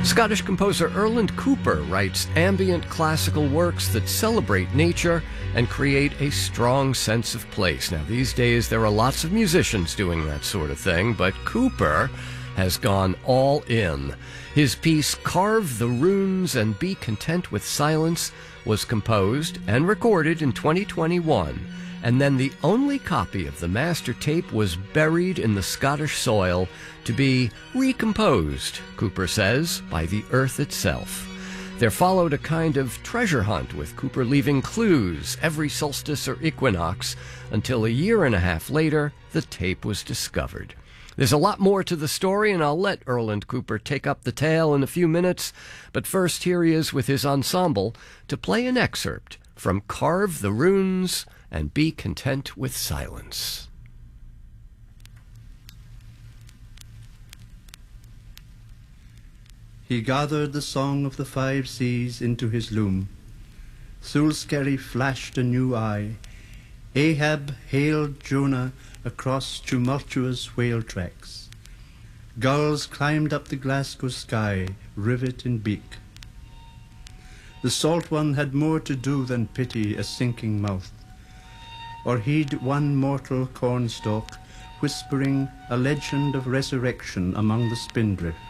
Scottish composer Erland Cooper writes ambient classical works that celebrate nature and create a strong sense of place. Now, these days there are lots of musicians doing that sort of thing, but Cooper has gone all in. His piece, Carve the Runes and Be Content with Silence, was composed and recorded in 2021, and then the only copy of the master tape was buried in the Scottish soil to be recomposed, Cooper says, by the earth itself. There followed a kind of treasure hunt, with Cooper leaving clues every solstice or equinox, until a year and a half later, the tape was discovered. There's a lot more to the story, and I'll let Erland Cooper take up the tale in a few minutes, but first here he is with his ensemble to play an excerpt from Carve the Runes and Be Content with Silence. He gathered the song of the five seas into his loom. Thulskerry flashed a new eye. Ahab hailed Jonah across tumultuous whale tracks. Gulls climbed up the Glasgow sky, rivet in beak. The Salt One had more to do than pity a sinking mouth, or heed one mortal cornstalk whispering a legend of resurrection among the spindrift.